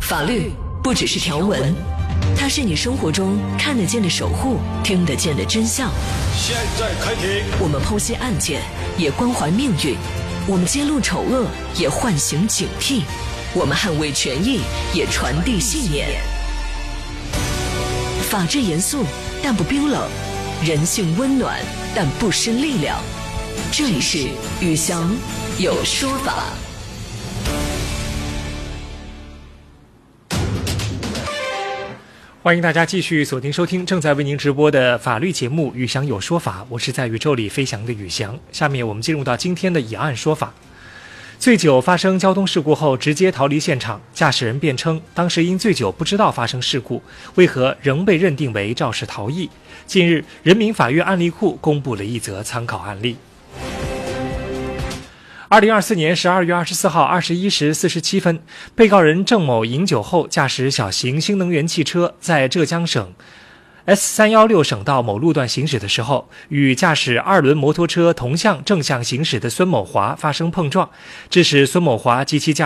法律不只是条文，它是你生活中看得见的守护，听得见的真相。 现在开庭， 我们剖析案件，也关怀命运；我们揭露丑恶，也唤醒警惕；我们捍卫权益，也传递信念。法治严肃，但不冰冷；人性温暖，但不失力量。这里是宇翔有说法。 欢迎大家继续锁定收听正在为您直播的法律节目《宇翔有说法》，我是在宇宙里飞翔的宇翔。下面我们进入到今天的以案说法。醉酒发生交通事故后直接逃离现场，驾驶人辩称当时因醉酒不知道发生事故，为何仍被认定为肇事逃逸？近日，人民法院案例库公布了一则参考案例。2024年12月24号21时47分，被告人郑某饮酒后驾驶小型新能源汽车在浙江省 S316 省道某路段行驶的时候，与驾驶2轮摩托车同向正向行驶的孙某华发生碰撞，致使孙某华及其驾